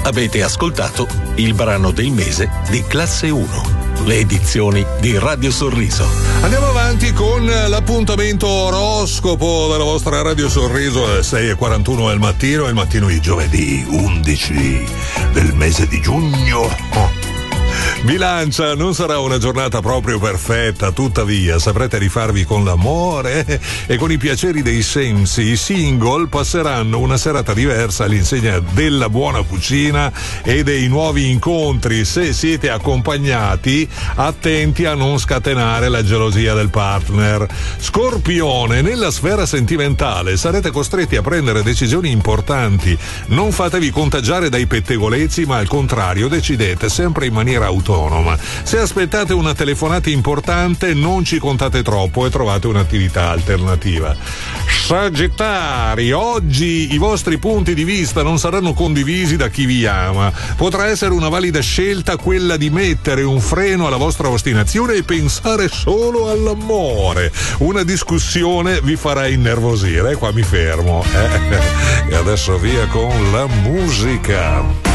Avete ascoltato il brano del mese di Classe 1. Le edizioni di Radio Sorriso. Andiamo avanti con l'appuntamento oroscopo della vostra Radio Sorriso alle 6:41 del mattino, è il mattino di giovedì 11 del mese di giugno. Bilancia, non sarà una giornata proprio perfetta, tuttavia saprete rifarvi con l'amore e con i piaceri dei sensi. I single passeranno una serata diversa all'insegna della buona cucina e dei nuovi incontri. Se siete accompagnati, attenti a non scatenare la gelosia del partner. Scorpione, nella sfera sentimentale sarete costretti a prendere decisioni importanti. Non fatevi contagiare dai pettegolezzi, ma al contrario decidete sempre in maniera autonoma. Se aspettate una telefonata importante, non ci contate troppo e trovate un'attività alternativa. Sagittario, oggi i vostri punti di vista non saranno condivisi da chi vi ama. Potrà essere una valida scelta quella di mettere un freno alla vostra ostinazione e pensare solo all'amore. Una discussione vi farà innervosire, qua mi fermo. E adesso via con la musica.